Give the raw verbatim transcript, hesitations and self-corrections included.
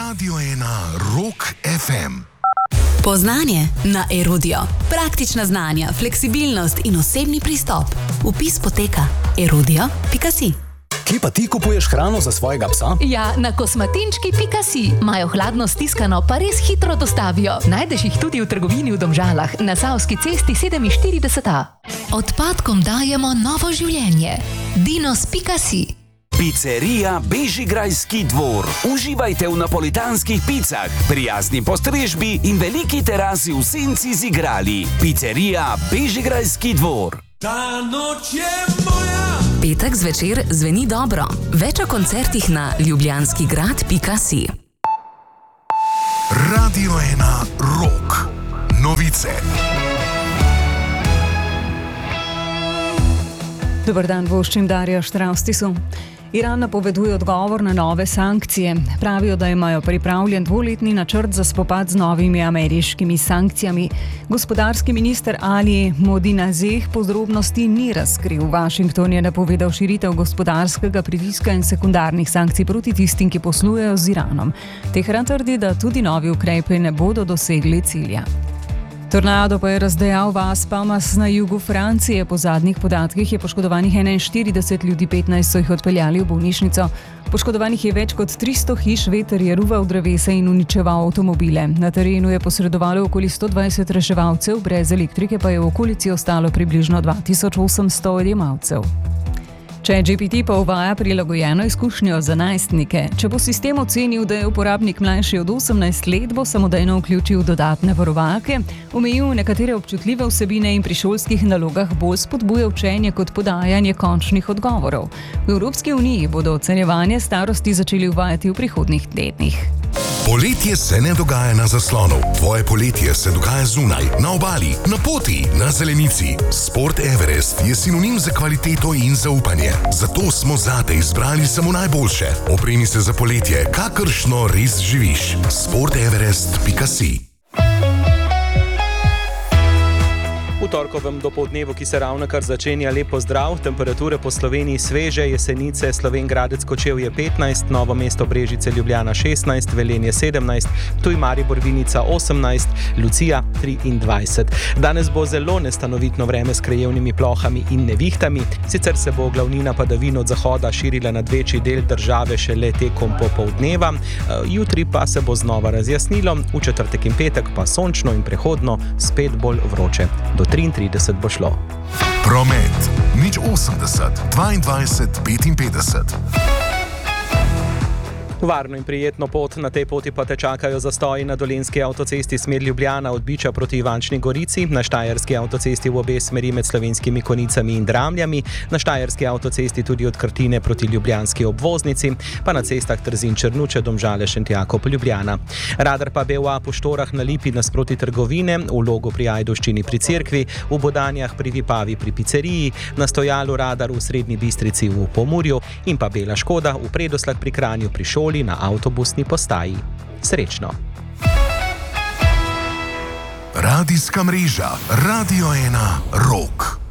Radio ena Rock ef em. Poznanje na Erudio. Praktična znanja, fleksibilnost in osebni pristop. Vpis poteka erudio pika si. Kje pa ti kupuješ hrano za svojega psa? Ja, na kosmatinčki pika si. Imajo hladno stiskano, pa res hitro dostavijo. Najdeš jih tudi v trgovini v Domžalah, na Savski cesti sedeminštirideset A. Odpadkom dajemo novo življenje. dinos pika si. Pizzerija Bežigrajski dvor. Uživajte v napolitanskih picah, prijazni postrežbi in veliki terasi v senci z igrali. Pizzerija Bežigrajski dvor. Ta noč je moja. Petek zvečer zveni dobro. Več o koncertih na ljubljanskigrad pika si. Radio ena Rock. Novice. Dobar dan, voščim Darja Štraustisu. Iran napoveduje odgovor na nove sankcije. Pravijo, da imajo pripravljen dvoletni načrt za spopad z novimi ameriškimi sankcijami. Gospodarski minister Ali Modinazeh podrobnosti ni razkril. Washington je napovedal širitev gospodarskega pritiska in sekundarnih sankcij proti tistim, ki poslujejo z Iranom. Tehran trdi, da tudi novi ukrepi ne bodo dosegli cilja. Tornado pa je razdejal vas Palmas na jugu Francije. Po zadnjih podatkih je poškodovanih enainštirideset ljudi, petnajst so jih odpeljali v bolnišnico. Poškodovanih je več kot tristo hiš, veter je ruval drevesa in uničeval avtomobile. Na terenu je posredovalo okoli sto dvajset reševalcev, brez elektrike pa je v okolici ostalo približno dva tisoč osemsto odjemalcev. ChatGPT pa uvaja prilagojeno izkušnjo za najstnike. Če bo sistem ocenil, da je uporabnik mlajši od osemnajst let, bo samodejno vključil dodatne varovalke, omejil nekatere občutljive vsebine in pri šolskih nalogah bolj spodbuja učenje kot podajanje končnih odgovorov. V Evropski uniji bodo ocenjevanje starosti začeli uvajati v prihodnjih tednih. Poletje se ne dogaja na zaslonu. Tvoje poletje se dogaja zunaj, na obali, na poti, na zelenici. Sport Everest je sinonim za kvaliteto in zaupanje. Zato smo zate izbrali samo najboljše. Opremi se za poletje, kakršno res živiš. sport everest pika si. V torkovem dopoldnevu, ki se ravnokar začenja, lep pozdrav. Temperature po Sloveniji sveže, Jesenice, Slovenj Gradec, Kočevje petnajst, Novo mesto, Brežice, Ljubljana šestnajst, Velenje sedemnajst, Ptuj, Maribor, Vinica osemnajst, Lucija triindvajset. Danes bo zelo nestanovitno vreme s krajevnimi plohami in nevihtami. Sicer se bo glavnina padavin od zahoda širila nad večji del države šele tekom popoldneva. Jutri pa se bo znova razjasnilo, v četrtek in petek pa sončno in prehodno, spet bolj vroče. Do triintrideset bo šlo. Promet. Nič osemdeset, dvaindvajset, petinpetdeset. Varno in prijetno pot, na tej poti pa te čakajo zastoji na dolenjski avtocesti smer Ljubljana od Biča proti Ivančni Gorici, na štajerski avtocesti v obe smeri med Slovenskimi Konicami in Dramljami, na štajerski avtocesti tudi od Krtine proti ljubljanski obvoznici, pa na cestah Trzin-Črnuče, Domžale, Šentjakov, Ljubljana. Radar pa B V A po Štorah na Lipi nasproti trgovine, v Logu pri Ajdovščini pri cerkvi, v Bodanjah pri Vipavi pri pizzeriji, na stojalu radar v Srednji Bistrici v Pomurju in pa Bela Škoda v Predosljah pri Kranju pri šoli na avtobusni postaji. Srečno! Radijska mreža Radio ena Rock.